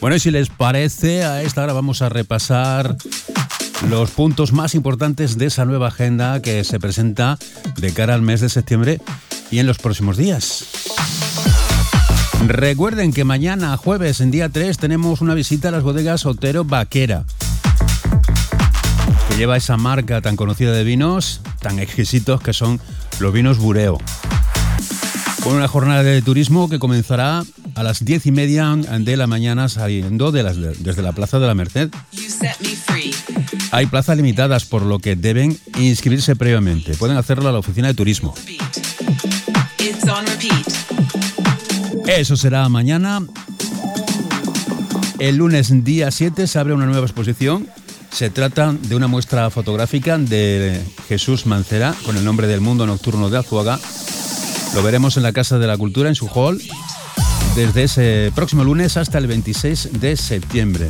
Bueno, y si les parece, a esta hora vamos a repasar los puntos más importantes de esa nueva agenda que se presenta de cara al mes de septiembre y en los próximos días. Recuerden que mañana, jueves, en día 3, tenemos una visita a las bodegas Otero Vaquera, que lleva esa marca tan conocida de vinos, tan exquisitos que son los vinos Bureo. Con una jornada de turismo que comenzará a las 10:30 de la mañana saliendo desde la Plaza de la Merced. Hay plazas limitadas, por lo que deben inscribirse previamente. Pueden hacerlo a la oficina de turismo. Eso será mañana. El lunes, día 7, se abre una nueva exposición. Se trata de una muestra fotográfica de Jesús Mancera con el nombre del Mundo Nocturno de Azuaga. Lo veremos en la Casa de la Cultura, en su hall, desde ese próximo lunes hasta el 26 de septiembre.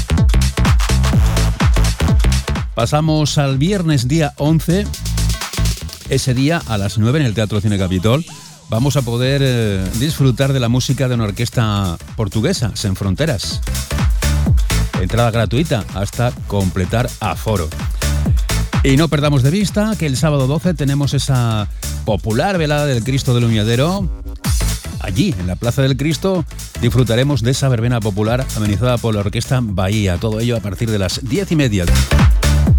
Pasamos al viernes, día 11. Ese día, a las 9, en el Teatro Cine Capitol, vamos a poder disfrutar de la música de una orquesta portuguesa, Sen Fronteras. Entrada gratuita hasta completar aforo. Y no perdamos de vista que el sábado 12 tenemos esa popular velada del Cristo del Humilladero. Allí, en la Plaza del Cristo, disfrutaremos de esa verbena popular amenizada por la Orquesta Bahía. Todo ello a partir de las 10:30.